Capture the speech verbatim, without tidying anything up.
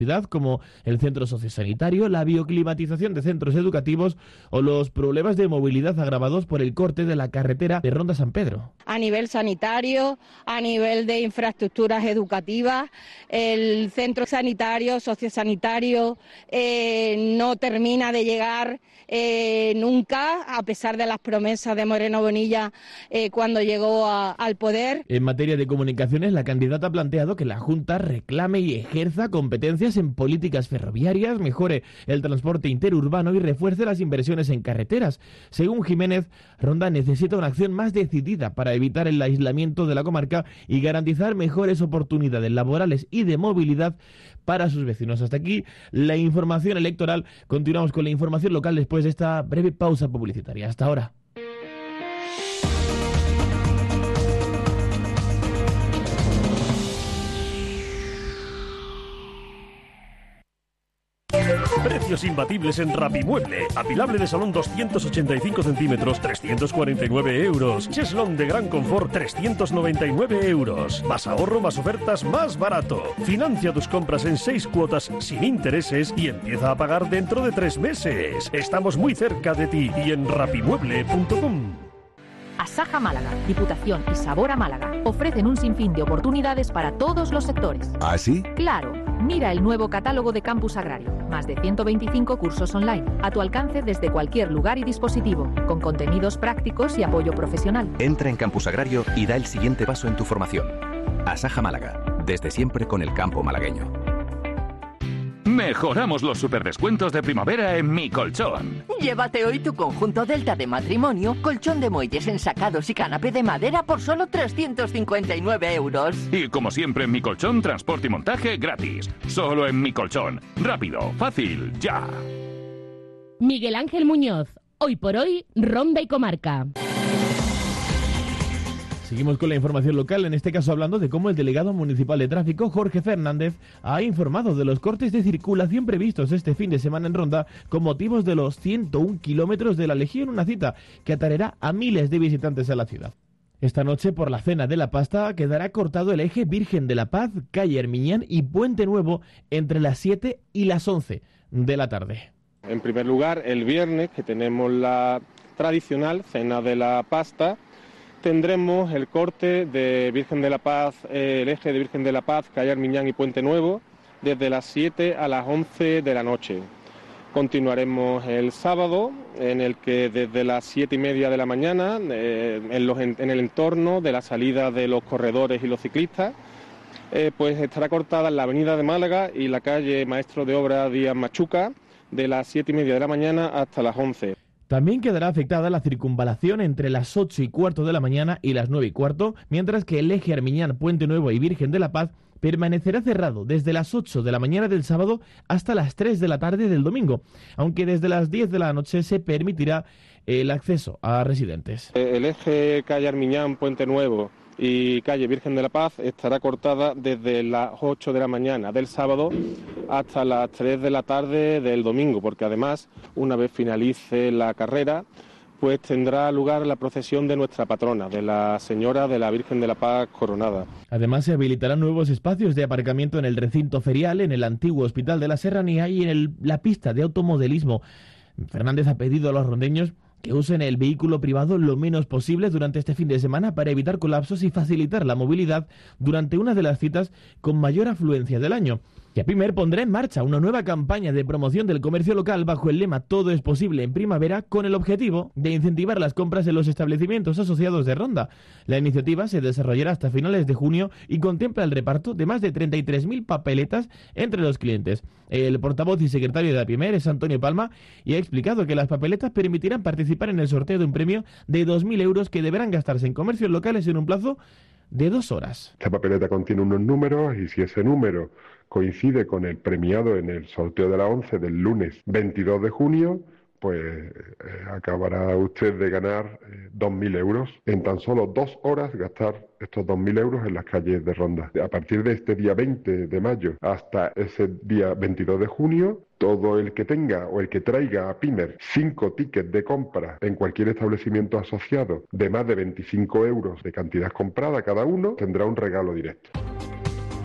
como el centro sociosanitario, la bioclimatización de centros educativos o los problemas de movilidad agravados por el corte de la carretera de Ronda San Pedro. A nivel sanitario, a nivel de infraestructuras educativas, el centro sanitario, sociosanitario, eh, no termina de llegar eh, nunca, a pesar de las promesas de Moreno Bonilla eh, cuando llegó a, al poder. En materia de comunicaciones, la candidata ha planteado que la Junta reclame y ejerza competencias en políticas ferroviarias, mejore el transporte interurbano y refuerce las inversiones en carreteras. Según Jiménez, Ronda necesita una acción más decidida para evitar el aislamiento de la comarca y garantizar mejores oportunidades laborales y de movilidad para sus vecinos. Hasta aquí la información electoral. Continuamos con la información local después de esta breve pausa publicitaria. Hasta ahora. Precios imbatibles en Rapimueble. Apilable de salón doscientos ochenta y cinco centímetros, trescientos cuarenta y nueve euros. Cheslón de gran confort, trescientos noventa y nueve euros. Más ahorro, más ofertas, más barato. Financia tus compras en seis cuotas sin intereses y empieza a pagar dentro de tres meses. Estamos muy cerca de ti y en rapimueble punto com. Asaja Málaga, Diputación y Sabor a Málaga ofrecen un sinfín de oportunidades para todos los sectores. ¿Ah, sí? Claro. Mira el nuevo catálogo de Campus Agrario. Más de ciento veinticinco cursos online, a tu alcance desde cualquier lugar y dispositivo, con contenidos prácticos y apoyo profesional. Entra en Campus Agrario y da el siguiente paso en tu formación. Asaja Málaga, desde siempre con el campo malagueño. Mejoramos los superdescuentos de primavera en Mi Colchón. Llévate hoy tu conjunto Delta de matrimonio, colchón de muelles ensacados y canapé de madera por solo trescientos cincuenta y nueve euros. Y como siempre en Mi Colchón, transporte y montaje gratis. Solo en Mi Colchón. Rápido, fácil, ya. Miguel Ángel Muñoz. Hoy por hoy, Ronda y Comarca. Seguimos con la información local, en este caso hablando de cómo el delegado municipal de tráfico, Jorge Fernández, ha informado de los cortes de circulación previstos este fin de semana en Ronda con motivos de los ciento un kilómetros de la Legión, una cita que atraerá a miles de visitantes a la ciudad. Esta noche, por la cena de la pasta, quedará cortado el eje Virgen de la Paz, calle Hermiñán y Puente Nuevo entre las siete y las once de la tarde. En primer lugar, el viernes, que tenemos la tradicional cena de la pasta, tendremos el corte de Virgen de la Paz, eh, el eje de Virgen de la Paz, calle Armiñán y Puente Nuevo, desde las siete a las once de la noche. Continuaremos el sábado, en el que desde las siete y media de la mañana, eh, en, los, en el entorno de la salida de los corredores y los ciclistas, eh, pues estará cortada la avenida de Málaga y la calle Maestro de Obra Díaz Machuca, de las siete y media de la mañana hasta las once. También quedará afectada la circunvalación entre las ocho y cuarto de la mañana y las nueve y cuarto, mientras que el eje Armiñán, Puente Nuevo y Virgen de la Paz permanecerá cerrado desde las ocho de la mañana del sábado hasta las tres de la tarde del domingo, aunque desde las diez de la noche se permitirá el acceso a residentes. El eje calle Armiñán, Puente Nuevo y calle Virgen de la Paz estará cortada desde las ocho de la mañana del sábado hasta las tres de la tarde del domingo, porque además, una vez finalice la carrera, pues tendrá lugar la procesión de nuestra patrona, de la Señora de la Virgen de la Paz Coronada. Además, se habilitarán nuevos espacios de aparcamiento en el recinto ferial, en el antiguo Hospital de la Serranía y en el, la pista de automodelismo. Fernández ha pedido a los rondeños que usen el vehículo privado lo menos posible durante este fin de semana para evitar colapsos y facilitar la movilidad durante una de las citas con mayor afluencia del año. Yapimer pondrá en marcha una nueva campaña de promoción del comercio local bajo el lema Todo es posible en primavera, con el objetivo de incentivar las compras en los establecimientos asociados de Ronda. La iniciativa se desarrollará hasta finales de junio y contempla el reparto de más de treinta y tres mil papeletas entre los clientes. El portavoz y secretario de Yapimer es Antonio Palma y ha explicado que las papeletas permitirán participar en el sorteo de un premio de dos mil euros que deberán gastarse en comercios locales en un plazo de dos horas. Esta papeleta contiene unos números y si ese número coincide con el premiado en el sorteo de la once del lunes veintidós de junio, pues eh, acabará usted de ganar eh, dos mil euros. En tan solo dos horas gastar estos dos mil euros en las calles de Ronda. A partir de este día veinte de mayo hasta ese día veintidós de junio, todo el que tenga o el que traiga a Pimer cinco tickets de compra en cualquier establecimiento asociado de más de veinticinco euros de cantidad comprada cada uno, tendrá un regalo directo.